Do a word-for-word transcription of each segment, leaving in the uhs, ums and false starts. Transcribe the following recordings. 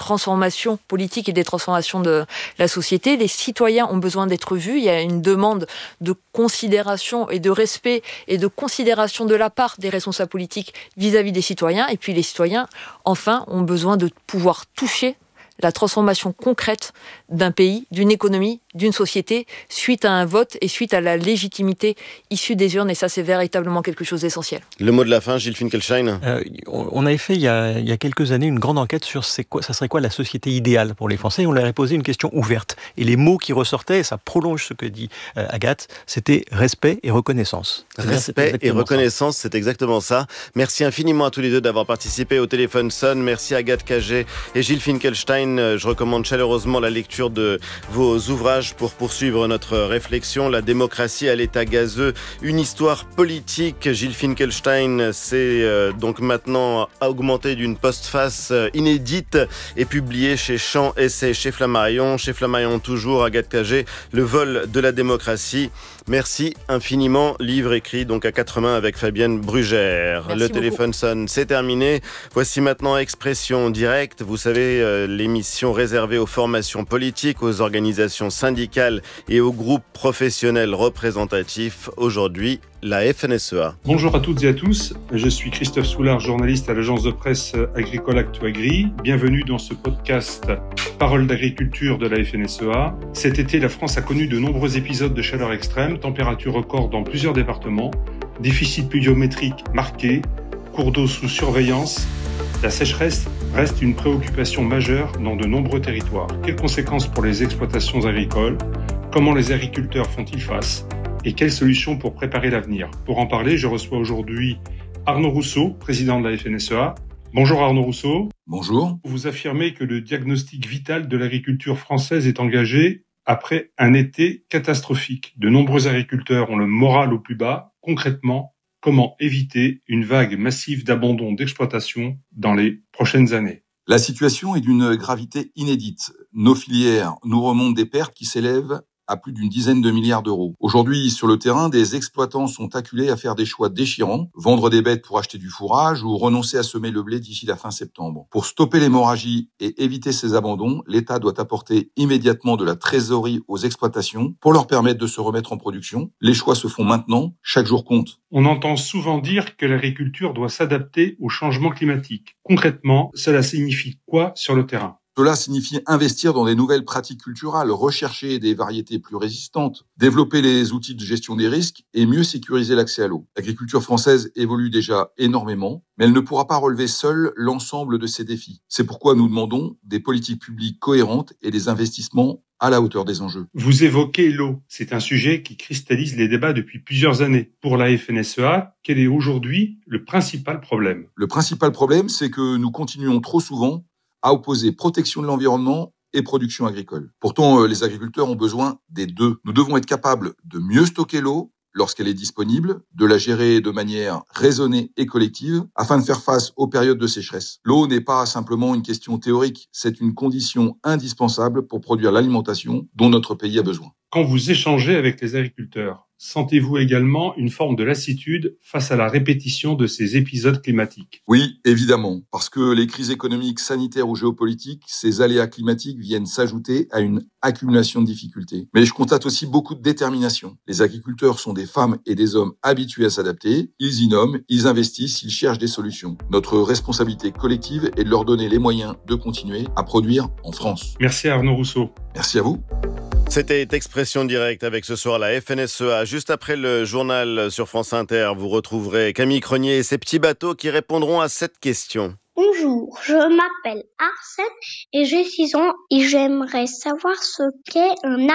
transformations politiques et des transformations de la société. Les citoyens ont besoin d'être vus. Il y a une demande de considération et de respect et de considération de la part des responsables politiques vis-à-vis des citoyens. Et puis les citoyens, enfin, ont besoin de pouvoir toucher la transformation concrète d'un pays, d'une économie, d'une société, suite à un vote et suite à la légitimité issue des urnes. Et ça, c'est véritablement quelque chose d'essentiel. Le mot de la fin, Gilles Finkelstein. Euh, on avait fait il y, a, il y a quelques années une grande enquête sur c'est quoi, ça serait quoi la société idéale pour les Français. On leur avait posé une question ouverte. Et les mots qui ressortaient, ça prolonge ce que dit euh, Agathe, c'était respect et reconnaissance. Respect et reconnaissance, ça. C'est exactement ça. Merci infiniment à tous les deux d'avoir participé au Téléphone Sonne. Merci Agathe Cagé et Gilles Finkelstein. Je recommande chaleureusement la lecture de vos ouvrages pour poursuivre notre réflexion. La démocratie à l'état gazeux, une histoire politique. Gilles Finkelstein s'est euh, donc maintenant augmenté d'une postface inédite et publié chez Champ Essai, chez Flammarion. Chez Flammarion toujours, Agathe Cagé, Le vol de la démocratie. Merci infiniment. Livre écrit donc à quatre mains avec Fabienne Brugère. Merci Le beaucoup. Téléphone Sonne, c'est terminé. Voici maintenant Expression Directe. Vous savez, euh, l'émission réservée aux formations politiques, aux organisations syndicales et aux groupes professionnels représentatifs. Aujourd'hui, la F N S E A. Bonjour à toutes et à tous. Je suis Christophe Soulard, journaliste à l'agence de presse agricole Actu-Agri. Bienvenue dans ce podcast Parole d'agriculture de la F N S E A. Cet été, la France a connu de nombreux épisodes de chaleur extrême, température record dans plusieurs départements, déficit pluviométrique marqué, cours d'eau sous surveillance. La sécheresse reste une préoccupation majeure dans de nombreux territoires. Quelles conséquences pour les exploitations agricoles ? Comment les agriculteurs font-ils face ? Et quelles solutions pour préparer l'avenir ? Pour en parler, je reçois aujourd'hui Arnaud Rousseau, président de la F N S E A. Bonjour Arnaud Rousseau. Bonjour. Vous affirmez que le diagnostic vital de l'agriculture française est engagé après un été catastrophique. De nombreux agriculteurs ont le moral au plus bas. Concrètement, comment éviter une vague massive d'abandon d'exploitation dans les prochaines années ? La situation est d'une gravité inédite. Nos filières nous remontent des pertes qui s'élèvent à plus d'une dizaine de milliards d'euros. Aujourd'hui, sur le terrain, des exploitants sont acculés à faire des choix déchirants, vendre des bêtes pour acheter du fourrage ou renoncer à semer le blé d'ici la fin septembre. Pour stopper l'hémorragie et éviter ces abandons, l'État doit apporter immédiatement de la trésorerie aux exploitations pour leur permettre de se remettre en production. Les choix se font maintenant, chaque jour compte. On entend souvent dire que l'agriculture doit s'adapter au changement climatique. Concrètement, cela signifie quoi sur le terrain ? Cela signifie investir dans des nouvelles pratiques culturales, rechercher des variétés plus résistantes, développer les outils de gestion des risques et mieux sécuriser l'accès à l'eau. L'agriculture française évolue déjà énormément, mais elle ne pourra pas relever seule l'ensemble de ces défis. C'est pourquoi nous demandons des politiques publiques cohérentes et des investissements à la hauteur des enjeux. Vous évoquez l'eau. C'est un sujet qui cristallise les débats depuis plusieurs années. Pour la F N S E A, quel est aujourd'hui le principal problème ? Le principal problème, c'est que nous continuons trop souvent à opposer protection de l'environnement et production agricole. Pourtant, les agriculteurs ont besoin des deux. Nous devons être capables de mieux stocker l'eau lorsqu'elle est disponible, de la gérer de manière raisonnée et collective afin de faire face aux périodes de sécheresse. L'eau n'est pas simplement une question théorique, c'est une condition indispensable pour produire l'alimentation dont notre pays a besoin. Quand vous échangez avec les agriculteurs, sentez-vous également une forme de lassitude face à la répétition de ces épisodes climatiques ? Oui, évidemment, parce que les crises économiques, sanitaires ou géopolitiques, ces aléas climatiques viennent s'ajouter à une accumulation de difficultés. Mais je constate aussi beaucoup de détermination. Les agriculteurs sont des femmes et des hommes habitués à s'adapter, ils innovent, ils investissent, ils cherchent des solutions. Notre responsabilité collective est de leur donner les moyens de continuer à produire en France. Merci Arnaud Rousseau. Merci à vous. C'était Expression Directe avec ce soir la F N S E A. Juste après le journal sur France Inter, vous retrouverez Camille Cronier et ses petits bateaux qui répondront à cette question. Bonjour, je m'appelle Arsène et j'ai six ans et j'aimerais savoir ce qu'est un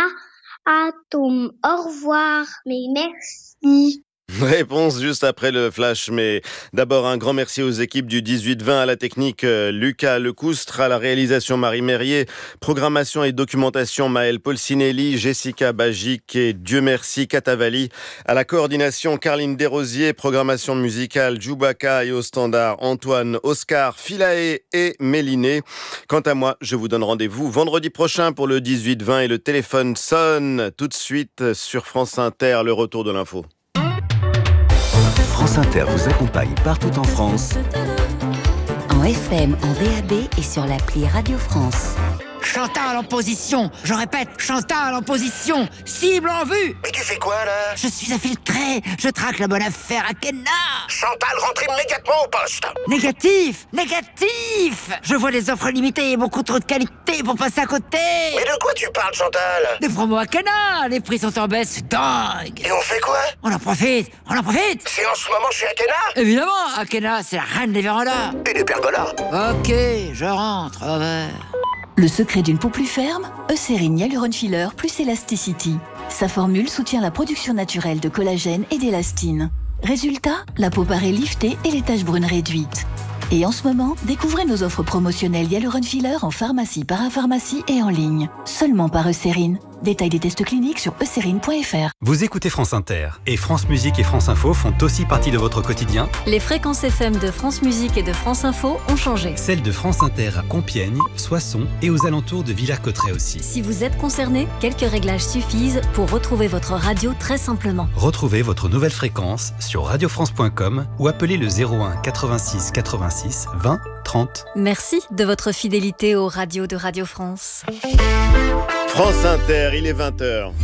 atome. Au revoir, mais merci. Réponse juste après le flash, mais d'abord un grand merci aux équipes du dix-huit vingt, à la technique Lucas Lecoustre, à la réalisation Marie Merrier, programmation et documentation Maëlle Polsinelli, Jessica Bagic et Dieu merci Katavali, à la coordination Carline Desrosiers, programmation musicale Djoubaka et au standard Antoine, Oscar, Philae et Méliné. Quant à moi, je vous donne rendez-vous vendredi prochain pour le dix-huit vingt et le téléphone sonne tout de suite sur France Inter, le retour de l'info. France Inter vous accompagne partout en France en F M, en D A B et sur l'appli Radio France. Chantal en position, je répète, Chantal en position, cible en vue. Mais tu fais quoi là? Je suis infiltré, je traque la bonne affaire à Kenna. Chantal, rentre immédiatement au poste. Négatif, négatif. Je vois des offres limitées et beaucoup trop de qualité pour passer à côté. Mais de quoi tu parles, Chantal? Des promos à Kenna, les prix sont en baisse dingue. Et on fait quoi? On en profite, on en profite. C'est en ce moment chez Akena? Évidemment, Akena, c'est la reine des vérandas. Et des pergolas. Ok, je rentre, over. Le secret d'une peau plus ferme, Eucérine Hyaluron Filler plus Elasticity. Sa formule soutient la production naturelle de collagène et d'élastine. Résultat, la peau paraît liftée et les taches brunes réduites. Et en ce moment, découvrez nos offres promotionnelles Hyaluron Filler en pharmacie, parapharmacie et en ligne. Seulement par Eucérine. Détail des tests cliniques sur eucérine point f r. Vous écoutez France Inter et France Musique et France Info font aussi partie de votre quotidien. Les fréquences F M de France Musique et de France Info ont changé. Celles de France Inter à Compiègne, Soissons et aux alentours de Villers-Cotterêts aussi. Si vous êtes concerné, quelques réglages suffisent pour retrouver votre radio très simplement. Retrouvez votre nouvelle fréquence sur radio france point com ou appelez le zéro un quatre-vingt-six quatre-vingt-six vingt trente. Merci de votre fidélité aux radios de Radio France. France Inter, il est vingt heures.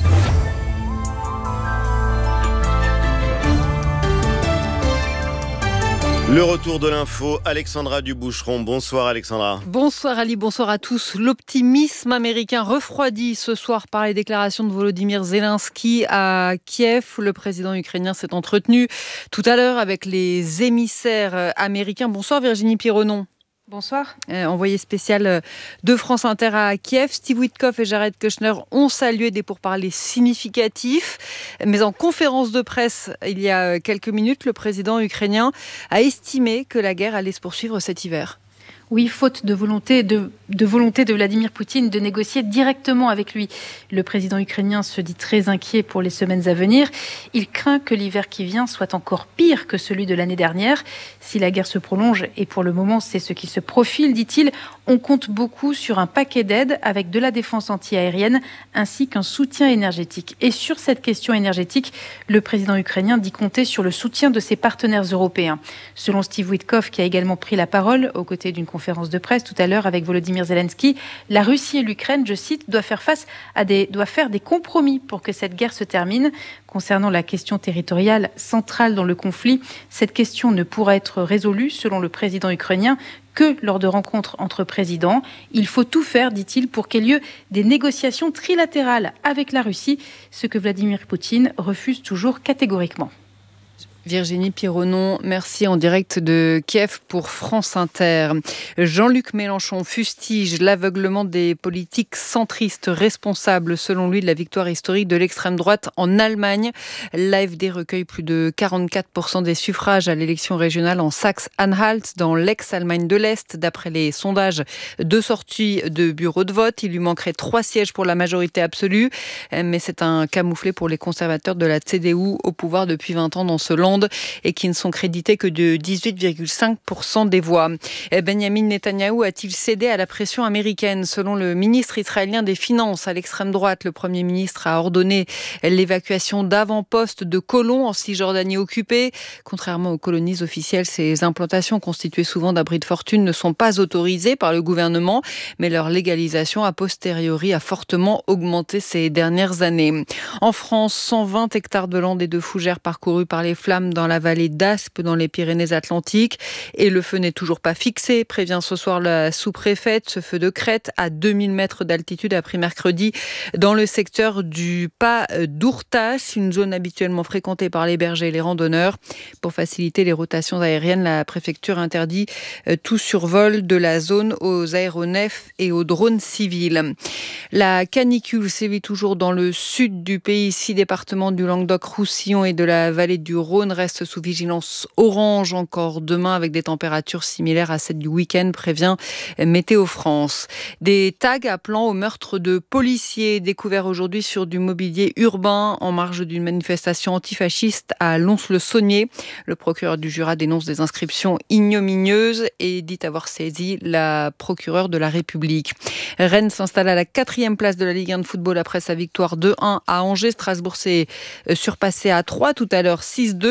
Le retour de l'info, Alexandra Duboucheron. Bonsoir Alexandra. Bonsoir Ali, bonsoir à tous. L'optimisme américain refroidi ce soir par les déclarations de Volodymyr Zelensky à Kiev. Le président ukrainien s'est entretenu tout à l'heure avec les émissaires américains. Bonsoir Virginie Pironon. Bonsoir. Euh, envoyé spécial de France Inter à Kiev, Steve Witkoff et Jared Kushner ont salué des pourparlers significatifs. Mais en conférence de presse, il y a quelques minutes, le président ukrainien a estimé que la guerre allait se poursuivre cet hiver. Oui, faute de volonté de, de volonté de Vladimir Poutine de négocier directement avec lui. Le président ukrainien se dit très inquiet pour les semaines à venir. Il craint que l'hiver qui vient soit encore pire que celui de l'année dernière. Si la guerre se prolonge, et pour le moment c'est ce qui se profile, dit-il, on compte beaucoup sur un paquet d'aides avec de la défense anti-aérienne ainsi qu'un soutien énergétique. Et sur cette question énergétique, le président ukrainien dit compter sur le soutien de ses partenaires européens. Selon Steve Witkoff, qui a également pris la parole aux côtés d'une conférence de presse tout à l'heure avec Volodymyr Zelensky, la Russie et l'Ukraine, je cite, doivent faire face à des, doivent faire des compromis pour que cette guerre se termine. Concernant la question territoriale centrale dans le conflit, cette question ne pourra être résolue, selon le président ukrainien, que lors de rencontres entre présidents. Il faut tout faire, dit-il, pour qu'il y ait lieu des négociations trilatérales avec la Russie, ce que Vladimir Poutine refuse toujours catégoriquement. Virginie Pironon, merci en direct de Kiev pour France Inter. Jean-Luc Mélenchon fustige l'aveuglement des politiques centristes responsables, selon lui, de la victoire historique de l'extrême droite en Allemagne. L'A F D recueille plus de quarante-quatre pour cent des suffrages à l'élection régionale en Saxe-Anhalt, dans l'ex-Allemagne de l'Est. D'après les sondages de sortie de bureaux de vote, il lui manquerait trois sièges pour la majorité absolue. Mais c'est un camouflet pour les conservateurs de la C D U au pouvoir depuis vingt ans dans ce land et qui ne sont crédités que de dix-huit virgule cinq pour cent des voix. Benjamin Netanyahou a-t-il cédé à la pression américaine? Selon le ministre israélien des Finances à l'extrême droite, le Premier ministre a ordonné l'évacuation d'avant-postes de colons en Cisjordanie occupée. Contrairement aux colonies officielles, ces implantations constituées souvent d'abris de fortune ne sont pas autorisées par le gouvernement, mais leur légalisation a posteriori a fortement augmenté ces dernières années. En France, cent vingt hectares de landes et de fougères parcourus par les flammes dans la vallée d'Aspe, dans les Pyrénées-Atlantiques. Et le feu n'est toujours pas fixé, prévient ce soir la sous-préfète. Ce feu de crête à deux mille mètres d'altitude a pris mercredi dans le secteur du Pas d'Ourtas, une zone habituellement fréquentée par les bergers et les randonneurs. Pour faciliter les rotations aériennes, la préfecture interdit tout survol de la zone aux aéronefs et aux drones civils. La canicule sévit toujours dans le sud du pays. Six départements du Languedoc-Roussillon et de la vallée du Rhône reste sous vigilance orange encore demain avec des températures similaires à celles du week-end, prévient Météo France. Des tags appelant au meurtre de policiers découverts aujourd'hui sur du mobilier urbain en marge d'une manifestation antifasciste à Lons-le-Saunier. Le procureur du Jura dénonce des inscriptions ignominieuses et dit avoir saisi la procureure de la République. Rennes s'installe à la quatrième place de la Ligue un de football après sa victoire deux un à Angers. Strasbourg s'est surpassé à trois tout à l'heure, six deux.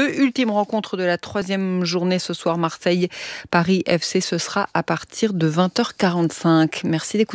deux. Ultime rencontre de la troisième journée ce soir, Marseille-Paris F C. Ce sera à partir de vingt heures quarante-cinq. Merci d'écouter.